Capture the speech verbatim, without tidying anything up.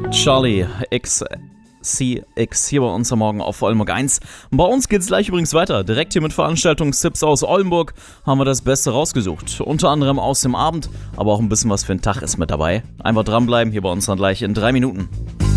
Charlie X C X hier bei uns am Morgen auf Oldenburg eins. Bei uns geht's gleich übrigens weiter. Direkt hier mit Veranstaltungstipps aus Oldenburg haben wir das Beste rausgesucht. Unter anderem aus dem Abend, aber auch ein bisschen was für den Tag ist mit dabei. Einfach dranbleiben, hier bei uns dann gleich in drei Minuten.